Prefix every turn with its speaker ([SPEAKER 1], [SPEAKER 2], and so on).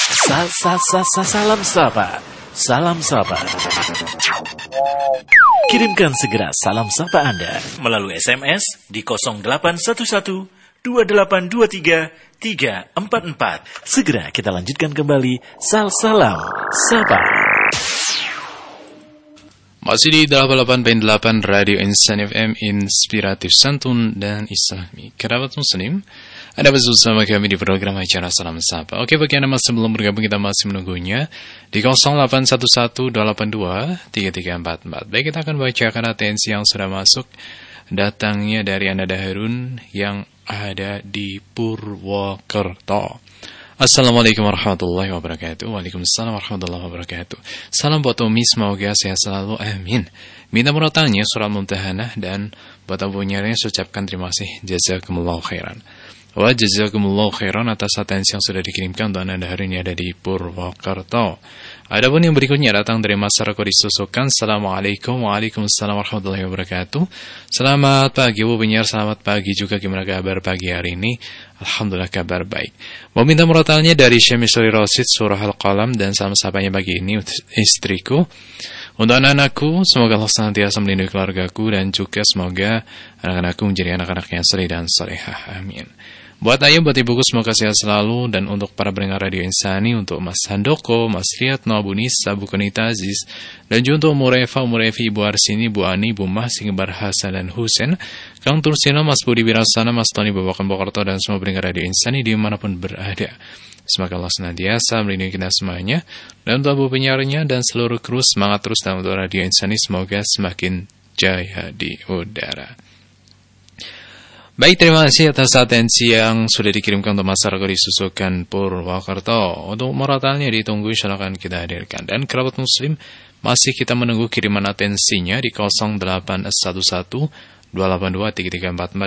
[SPEAKER 1] Salam sapa. Salam sapa. Kirimkan segera salam sapa Anda melalui SMS di 0811 2823 344. Segera kita lanjutkan kembali salam sapa.
[SPEAKER 2] Masih di 88.8 Radio Insan FM, Inspiratif Santun dan Islami. Kerabat Muslim, Anda bersama kami di program acara Salam Sapa. Oke, bagi Anda masih belum bergabung, kita masih menunggunya di 0811-282-3344. Baik, kita akan bacakan atensi yang sudah masuk. Datangnya dari Ananda Harun yang ada di Purwokerto. Assalamualaikum warahmatullahi wabarakatuh. Waalaikumsalam warahmatullahi wabarakatuh. Salam buat Umi, semoga sehat selalu, amin. Minta murotalnya surat Mumtahanah, dan buat abunyarnya ucapkan terima kasih. Jazakumullahu khairan. Wa jazakumullahu khairan atas atensi yang sudah dikirimkan untuk Anda hari ini ada di Purwokerto. Adapun yang berikutnya datang dari masyarakat disusukan. Assalamualaikum. Waalaikumsalam warahmatullahi wabarakatuh. Selamat pagi Bu Penyiar, selamat pagi juga, gimana kabar pagi hari ini? Alhamdulillah kabar baik. Mau minta murotalnya dari Syamisuri Rosid surah Al-Qalam, dan salam sapanya pagi ini istriku. Untuk anak-anakku, semoga Allah senantiasa melindungi keluargaku, dan juga semoga anak-anakku menjadi anak-anak yang saleh dan salehah. Amin. Buat ayah, buat ibuku, semoga sehat selalu. Dan untuk para pendengar Radio Insani, untuk Mas Handoko, Mas Riyadno, Bu Nisa, Bu Konita Aziz, dan juga untuk Murefa, Murefi, Ibu Arsini, Bu Ani, Bu Mas, Bar Hasan dan Husen, Kang Tursino, Mas Budi Wirasana, Mas Tony, Babakan Bokerto, dan semua pendengar Radio Insani dimanapun berada. Semoga Allah senantiasa melindungi kita semuanya. Dan untuk Abu Penyiarnya dan seluruh kru, semangat terus. Dan untuk Radio Insani, semoga semakin jaya di udara. Baik, terima kasih atas atensi yang sudah dikirimkan untuk masyarakat disusukan Purwokerto. Untuk moratalnya ditunggu, silakan kita hadirkan. Dan kerabat Muslim, masih kita menunggu kiriman atensinya di 0811 282 3344